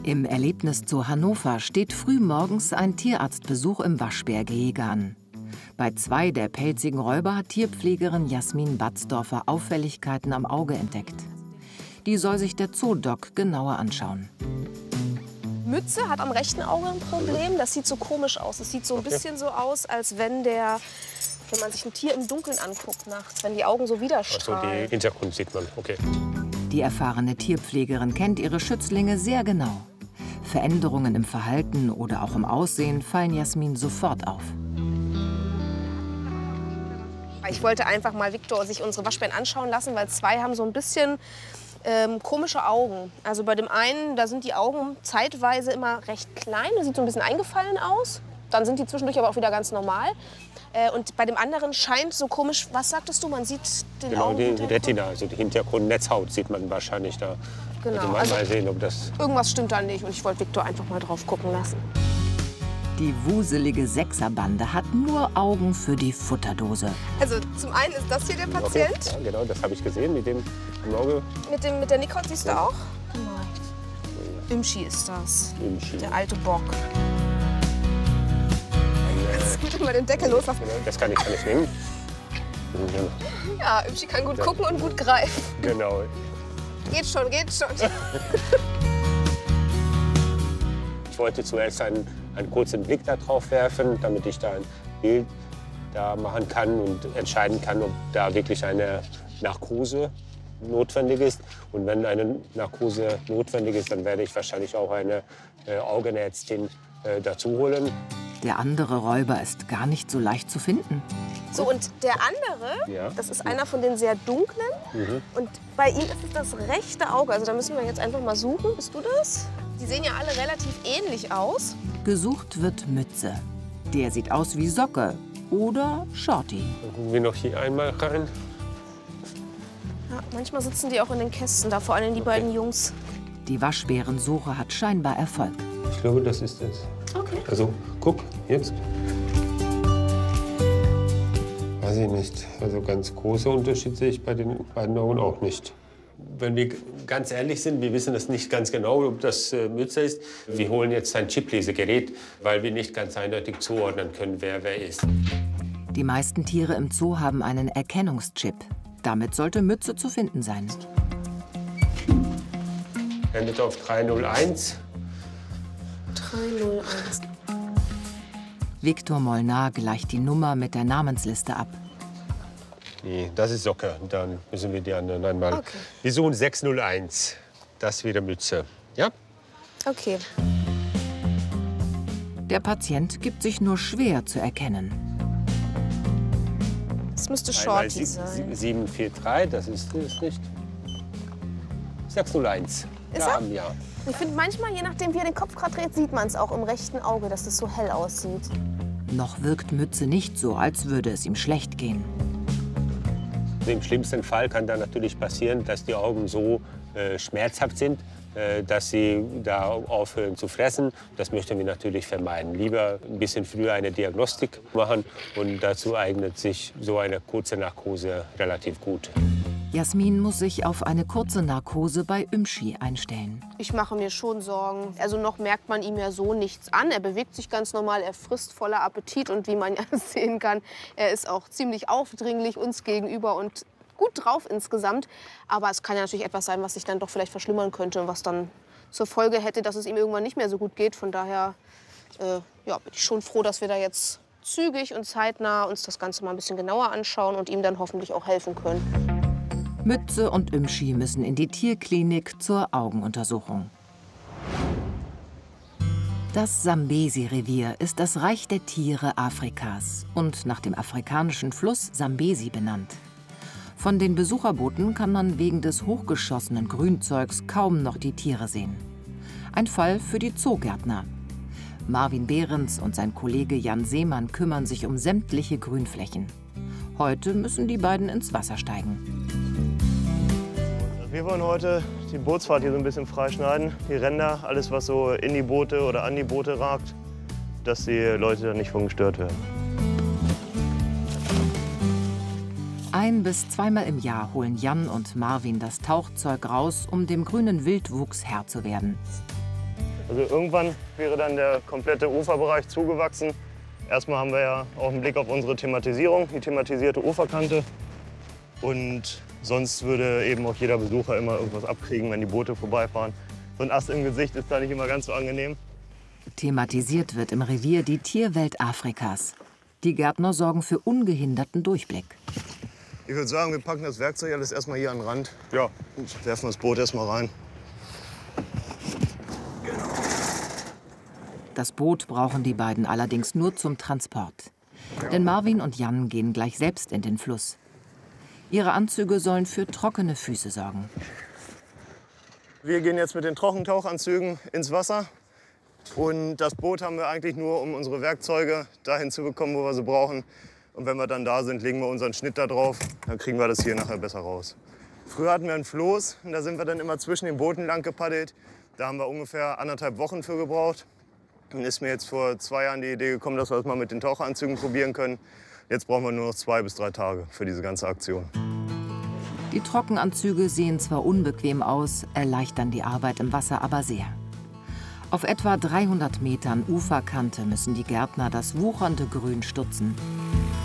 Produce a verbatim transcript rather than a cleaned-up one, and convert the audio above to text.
Im Erlebniszoo Hannover steht frühmorgens ein Tierarztbesuch im Waschbärgehege an. Bei zwei der pelzigen Räuber hat Tierpflegerin Jasmin Batzdorfer Auffälligkeiten am Auge entdeckt. Die soll sich der Zoodoc genauer anschauen. Mütze hat am rechten Auge ein Problem. Das sieht so komisch aus. Es sieht so ein bisschen so aus, als wenn der, wenn man sich ein Tier im Dunkeln anguckt nachts, wenn die Augen so widerstrahlen. Also die Hintergrund sieht man, okay. Die erfahrene Tierpflegerin kennt ihre Schützlinge sehr genau. Veränderungen im Verhalten oder auch im Aussehen fallen Jasmin sofort auf. Ich wollte einfach mal Viktor sich unsere Waschbären anschauen lassen, weil zwei haben so ein bisschen ähm, komische Augen. Also bei dem einen, da sind die Augen zeitweise immer recht klein, das sieht so ein bisschen eingefallen aus. Dann sind die zwischendurch aber auch wieder ganz normal. Äh, und bei dem anderen scheint so komisch, was sagtest du, man sieht den Genau, Augen die, die Retina, also die Hintergrundnetzhaut sieht man wahrscheinlich da. Genau. Also mal, Also, mal sehen, ob das... irgendwas stimmt da nicht und ich wollte Viktor einfach mal drauf gucken lassen. Die wuselige Sechserbande hat nur Augen für die Futterdose. Also zum einen ist das hier der Patient. Okay. Ja, genau, das habe ich gesehen mit dem im Auge. Mit, dem, mit der Nikot siehst du Ja. auch? Genau. Imchi ist das, Imchi. der alte Bock. Jetzt geht mal den Deckel los. Auf Genau, das kann ich, kann ich nehmen. ja, Imchi kann gut Ja. gucken und gut greifen. Genau. Geht schon, geht schon. Ich wollte zuerst einen, einen kurzen Blick darauf werfen, damit ich da ein Bild da machen kann und entscheiden kann, ob da wirklich eine Narkose notwendig ist. Und wenn eine Narkose notwendig ist, dann werde ich wahrscheinlich auch eine äh, Augenärztin äh, dazu holen. Der andere Räuber ist gar nicht so leicht zu finden. So, und der andere, Ja. das ist einer von den sehr dunklen. Mhm. Und bei ihm ist es das rechte Auge. Also da müssen wir jetzt einfach mal suchen. Bist du das? Die sehen ja alle relativ ähnlich aus. Gesucht wird Mütze. Der sieht aus wie Socke oder Shorty. Dann gucken wir noch hier einmal rein. Ja, manchmal sitzen die auch in den Kästen, da vor allem die Okay. beiden Jungs. Die Waschbärensuche hat scheinbar Erfolg. Ich glaube, das ist es. Okay. Also, guck, jetzt. Weiß ich nicht. Also ganz großer Unterschied sehe ich bei den beiden Augen auch nicht. Wenn wir ganz ehrlich sind, wir wissen das nicht ganz genau, ob das äh, Mütze ist. Wir holen jetzt ein Chiplesegerät, weil wir nicht ganz eindeutig zuordnen können, wer wer ist. Die meisten Tiere im Zoo haben einen Erkennungschip. Damit sollte Mütze zu finden sein. Endet auf drei null eins. drei null eins. Viktor Molnar gleicht die Nummer mit der Namensliste ab. Nee, das ist Socke. Dann müssen wir die anderen einmal. Okay. Wir suchen sechs null eins. Das wäre Mütze. Ja? Okay. Der Patient gibt sich nur schwer zu erkennen. Das müsste Einmal Shorty sie- sein. sie- sieben vier drei, das ist es nicht. sechs null eins. Ist ja, er? Ja. Ich finde manchmal, je nachdem wie er den Kopf gerade dreht, sieht man es auch im rechten Auge, dass das so hell aussieht. Noch wirkt Mütze nicht so, als würde es ihm schlecht gehen. Im schlimmsten Fall kann dann natürlich passieren, dass die Augen so äh, schmerzhaft sind, äh, dass sie da aufhören zu fressen. Das möchten wir natürlich vermeiden. Lieber ein bisschen früher eine Diagnostik machen und dazu eignet sich so eine kurze Narkose relativ gut. Jasmin muss sich auf eine kurze Narkose bei Imchi einstellen. Ich mache mir schon Sorgen. Also noch merkt man ihm ja so nichts an. Er bewegt sich ganz normal, er frisst voller Appetit und wie man ja sehen kann, er ist auch ziemlich aufdringlich uns gegenüber und gut drauf insgesamt. Aber es kann ja natürlich etwas sein, was sich dann doch vielleicht verschlimmern könnte und was dann zur Folge hätte, dass es ihm irgendwann nicht mehr so gut geht. Von daher äh, ja, bin ich schon froh, dass wir da jetzt zügig und zeitnah uns das Ganze mal ein bisschen genauer anschauen und ihm dann hoffentlich auch helfen können. Mütze und Imchi müssen in die Tierklinik zur Augenuntersuchung. Das Sambesi-Revier ist das Reich der Tiere Afrikas und nach dem afrikanischen Fluss Sambesi benannt. Von den Besucherbooten kann man wegen des hochgeschossenen Grünzeugs kaum noch die Tiere sehen. Ein Fall für die Zoogärtner. Marvin Behrens und sein Kollege Jan Seemann kümmern sich um sämtliche Grünflächen. Heute müssen die beiden ins Wasser steigen. Wir wollen heute die Bootsfahrt hier so ein bisschen freischneiden. Die Ränder, alles was so in die Boote oder an die Boote ragt, dass die Leute da nicht von gestört werden. Ein- bis zweimal im Jahr holen Jan und Marvin das Tauchzeug raus, um dem grünen Wildwuchs Herr zu werden. Also irgendwann wäre dann der komplette Uferbereich zugewachsen. Erstmal haben wir ja auch einen Blick auf unsere Thematisierung, die thematisierte Uferkante. Und sonst würde eben auch jeder Besucher immer irgendwas abkriegen, wenn die Boote vorbeifahren. So ein Ast im Gesicht ist da nicht immer ganz so angenehm. Thematisiert wird im Revier die Tierwelt Afrikas. Die Gärtner sorgen für ungehinderten Durchblick. Ich würde sagen, wir packen das Werkzeug alles erstmal hier an den Rand. Ja. Und werfen das Boot erstmal rein. Das Boot brauchen die beiden allerdings nur zum Transport. Denn Marvin und Jan gehen gleich selbst in den Fluss. Ihre Anzüge sollen für trockene Füße sorgen. Wir gehen jetzt mit den Trockentauchanzügen ins Wasser. Und das Boot haben wir eigentlich nur, um unsere Werkzeuge dahin zu bekommen, wo wir sie brauchen. Und wenn wir dann da sind, legen wir unseren Schnitt da drauf. Dann kriegen wir das hier nachher besser raus. Früher hatten wir ein Floß und da sind wir dann immer zwischen den Booten lang gepaddelt. Da haben wir ungefähr anderthalb Wochen für gebraucht. Dann ist mir jetzt vor zwei Jahren die Idee gekommen, dass wir das mal mit den Taucheranzügen probieren können. Jetzt brauchen wir nur noch zwei bis drei Tage für diese ganze Aktion. Die Trockenanzüge sehen zwar unbequem aus, erleichtern die Arbeit im Wasser aber sehr. Auf etwa dreihundert Metern Uferkante müssen die Gärtner das wuchernde Grün stutzen.